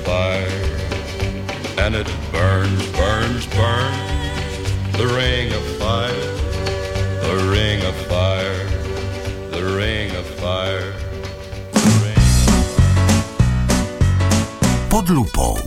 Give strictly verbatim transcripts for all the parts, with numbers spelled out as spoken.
fire, and it burns, burns, burns. The ring of fire, the ring of fire, the ring of fire. Pod lupou.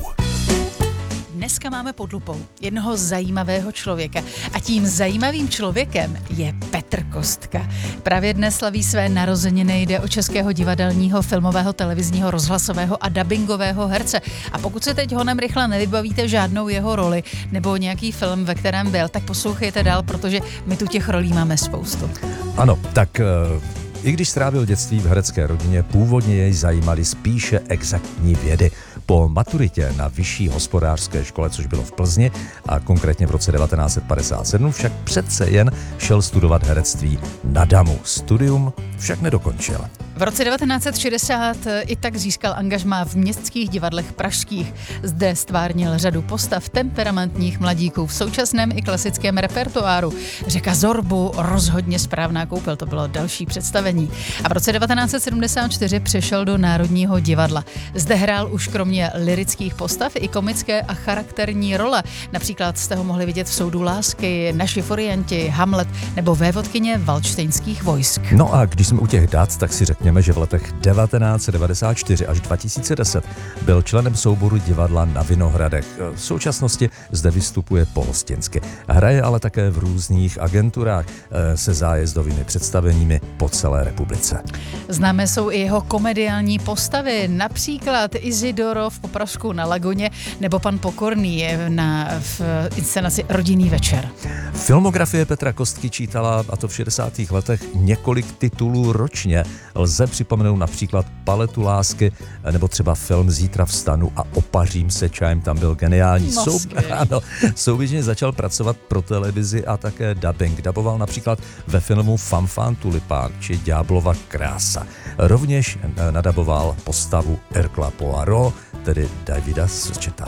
Dneska máme pod lupou jednoho zajímavého člověka a tím zajímavým člověkem je Petr Kostka. Právě dnes slaví své narozeniny, jde o českého divadelního, filmového, televizního, rozhlasového a dabingového herce. A pokud se teď honem rychle nevybavíte žádnou jeho roli nebo nějaký film, ve kterém byl, tak poslouchejte dál, protože my tu těch rolí máme spoustu. Ano, tak uh, i když strávil dětství v herecké rodině, původně jej zajímaly spíše exaktní vědy. Po maturitě na vyšší hospodářské škole, což bylo v Plzni, a konkrétně v roce devatenáct set padesát sedm, však přece jen šel studovat herectví na Damu. Studium však nedokončil. V roce devatenáct set šedesát i tak získal angažmá v městských divadlech pražských. Zde stvárnil řadu postav temperamentních mladíků v současném i klasickém repertoáru. Řeka Zorbu, Rozhodně správná koupel, to bylo další představení. A v roce devatenáct set sedmdesát čtyři přešel do Národního divadla. Zde hrál už kromě lyrických postav i komické a charakterní role. Například jste ho mohli vidět v Soudu lásky, Naši furianti, Hamlet nebo Vévodkyně valštejnských vojsk. No a když jsme u těch dat, tak si řekněme, že v letech devatenáct set devadesát čtyři až dva tisíce deset byl členem souboru divadla na Vinohradech. V současnosti zde vystupuje pohostinsky. Hraje ale také v různých agenturách se zájezdovými představeními po celé republice. Známé jsou i jeho komediální postavy, například Izidoro v Popražsku na Lagoně nebo Pan Pokorný na, v inscenaci Rodinný večer. Filmografie Petra Kostky čítala, a to v šedesátých letech, několik titulů ročně. Lze připomenout například Paletu lásky nebo třeba film Zítra vstanu a Opařím se čajem, tam byl geniální. No, Sou... ano, souběžně začal pracovat pro televizi a také dabing. Daboval například ve filmu Fanfan tulipán či Ďáblova krása. Rovněž nadaboval postavu Hercula Poirot, tedy Davida Sucheta.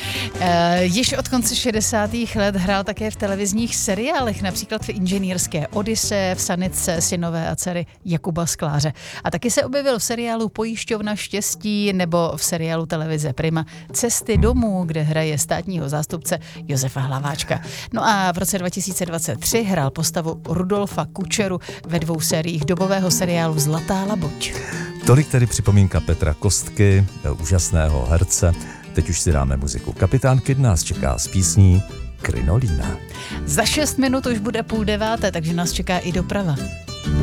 E, již od konce šedesátých let hrál také v televizních seriálech, například v Inženýrské Odyse, v Sanitce synové a dcery Jakuba Skláře. A taky se objevil v seriálu Pojišťovna štěstí nebo v seriálu televize Prima Cesty domů, kde hraje státního zástupce Josefa Hlaváčka. No a v roce dva tisíce dvacet tři hrál postavu Rudolfa Kučeru ve dvou sériích dobového seriálu Zlatá labuť. Tolik tedy připomínka Petra Kostky, úžasného herce. Teď už si dáme muziku. Kapitán Kidd nás čeká s písní Krinolína. Za šest minut už bude půl deváté, takže nás čeká i doprava.